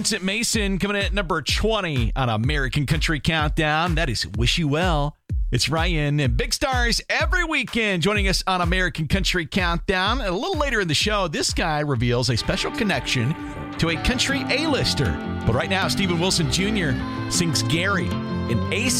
Vincent Mason coming in at number 20 on American Country Countdown. That is Wish You Well. It's Ryan and Big Stars every weekend joining us on American Country Countdown. And a little later in the show, this guy reveals a special connection to a country A-lister. But right now, Stephen Wilson Jr. sings Gary in AC.